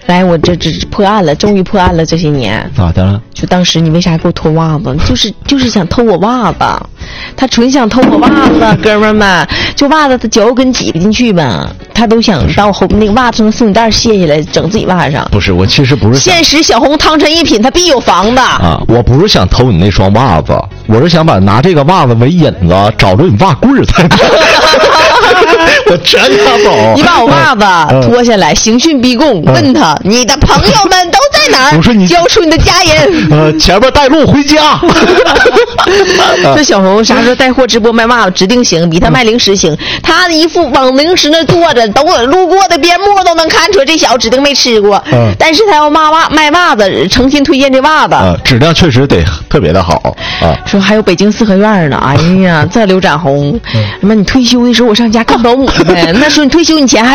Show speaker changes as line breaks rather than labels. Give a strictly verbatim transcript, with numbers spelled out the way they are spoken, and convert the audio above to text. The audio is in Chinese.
来，我这这破案了，终于破案了。这些年
咋的了？
就当时你为啥给我脱袜子？就是就是想偷我袜子，他纯想偷我袜子，哥们儿们，就袜子他脚跟挤不进去吧，他都想把我后那个袜子从松紧带卸下来，整自己袜上。
不是，我其实不是。
现实小红汤臣一品，他必有防的
啊！我不是想偷你那双袜子，我是想把拿这个袜子为引子，找着你袜棍儿才。我全拿走。
你把我袜子脱下来，刑讯逼供，
嗯、
问他你的朋友们都在哪儿？
我说你
交出你的家人。
呃，前面带路回家。
这小红啥时候带货直播卖袜子指定行，比他卖零食行。他一副往零食那坐着，等我路过的边牧都能看出来，这小子指定没吃过。嗯、但是他要卖袜卖袜子，诚心推荐这袜子。
呃，质量确实得特别的好啊。
说还有北京四合院呢，哎呀，这刘展宏，什么、嗯、你退休的时候我上家干保姆呗？那时候你退休你钱还